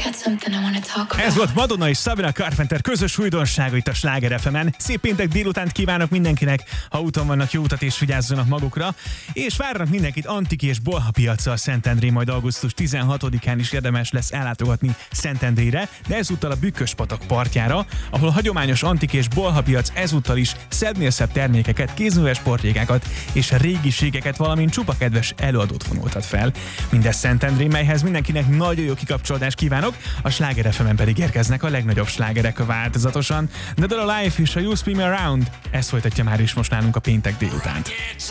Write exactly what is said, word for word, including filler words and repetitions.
Ez volt Madonna és Sabrina Carpenter közös újdonsága itt a Sláger ef emen. Szép péntek délutánt kívánok mindenkinek, ha úton vannak, jó utat és vigyázzanak magukra. És várnak mindenkit Antiki és Bolha piaccal Szentendrén, majd augusztus tizenhatodikán is érdemes lesz ellátogatni Szentendrére, de ezúttal a Bükkös-patak partjára, ahol a hagyományos Antiki és Bolha piac ezúttal is szebbnél szebb termékeket, kézműves sportrégákat és régiségeket, valamint csupa kedves előadót vonultat fel. Mindez Szentendrén, melyhez mindenkinek nagyon jó kikapcsolódást kívánok, a Sláger ef emen pedig érkeznek a legnagyobb slágerek változatosan. The Dollar Life és a You Spin Me Around, ez folytatja már is most nálunk a péntek délutánt.